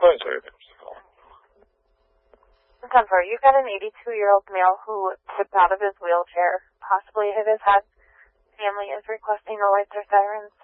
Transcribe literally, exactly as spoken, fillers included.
ten four, you've got an eighty-two-year-old male who tipped out of his wheelchair. Possibly his had family is requesting the lights or sirens.